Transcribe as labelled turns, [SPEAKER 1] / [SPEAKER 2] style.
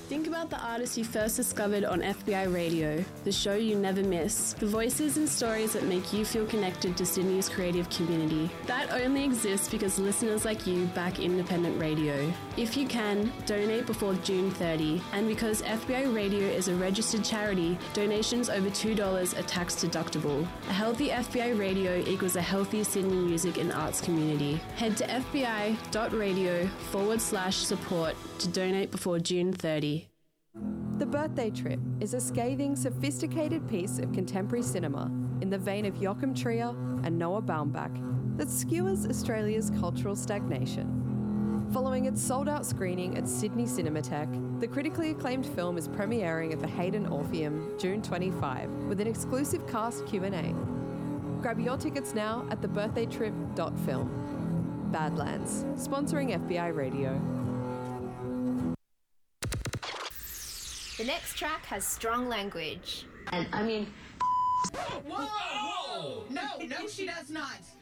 [SPEAKER 1] Think about the artists you first discovered on FBI Radio, the show you never miss, the voices and stories that make you feel connected to Sydney's creative community. That only exists because listeners like you back independent radio. If you can, donate before June 30, and because FBI Radio is a registered charity, donations over $2 are tax deductible. A healthy FBI Radio equals a healthy Sydney music and arts community. Head to fbi.radio/support to donate before June 30.
[SPEAKER 2] The Birthday Trip is a scathing, sophisticated piece of contemporary cinema in the vein of Joachim Trier and Noah Baumbach that skewers Australia's cultural stagnation. Following its sold-out screening at Sydney Cinematheque, the critically acclaimed film is premiering at the Hayden Orpheum June 25 with an exclusive cast Q&A. Grab your tickets now at thebirthdaytrip.film. Badlands, sponsoring FBI Radio.
[SPEAKER 3] The next track has strong language.
[SPEAKER 4] And I mean...
[SPEAKER 5] Whoa! No, she does not.